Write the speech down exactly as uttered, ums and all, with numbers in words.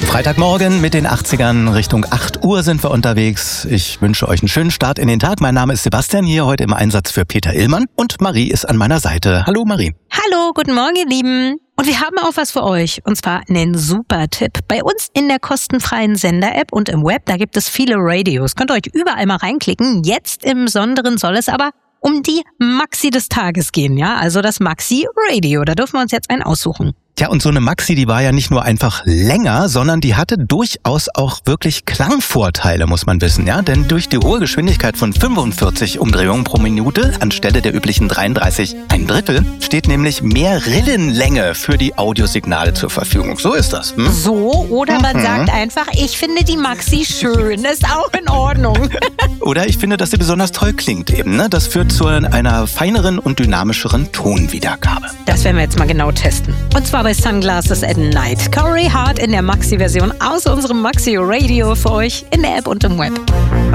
Freitagmorgen mit den achtzigern, Richtung acht Uhr sind wir unterwegs. Ich wünsche euch einen schönen Start in den Tag. Mein Name ist Sebastian, hier heute im Einsatz für Peter Illmann und Marie ist an meiner Seite. Hallo Marie. Hallo, guten Morgen ihr Lieben. Und wir haben auch was für euch, und zwar einen super Tipp. Bei uns in der kostenfreien Sender-App und im Web, da gibt es viele Radios. Könnt ihr euch überall mal reinklicken. Jetzt im Besonderen soll es aber um die Maxi des Tages gehen, ja? Also das Maxi Radio, da dürfen wir uns jetzt einen aussuchen. Tja, und so eine Maxi, die war ja nicht nur einfach länger, sondern die hatte durchaus auch wirklich Klangvorteile, muss man wissen, ja? Denn durch die hohe Geschwindigkeit von fünfundvierzig Umdrehungen pro Minute anstelle der üblichen dreiunddreißig, ein Drittel, steht nämlich mehr Rillenlänge für die Audiosignale zur Verfügung. So ist das. Hm? So, oder man Mhm. sagt einfach, ich finde die Maxi schön, ist auch in Ordnung. Oder ich finde, dass sie besonders toll klingt eben, ne? Das führt zu einer feineren und dynamischeren Tonwiedergabe. Das werden wir jetzt mal genau testen. Und zwar bei Sunglasses at Night. Corey Hart in der Maxi-Version aus unserem Maxi Radio für euch in der App und im Web.